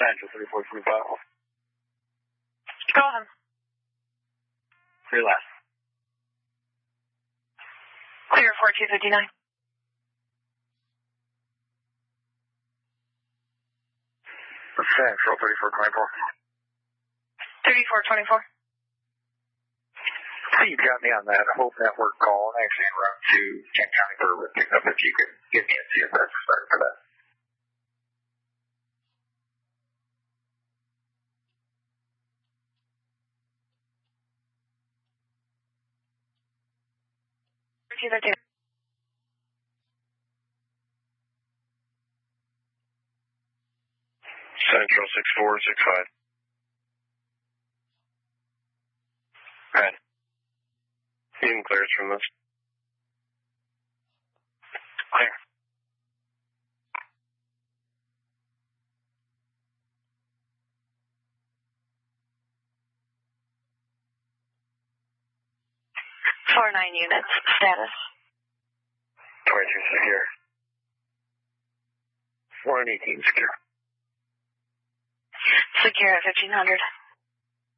Central 3425. Go ahead. Clear last. Clear 4259. Central 3424. 3424. See, you got me on that Hope Network call and actually en route to Kent County Bourbon. Pick up if you could get me a CSS start for that. Central 6465. Right. Even clears from this. Clear. Four 9 units. Status. 22 secure. 4 and 18 secure. Secure at 1500.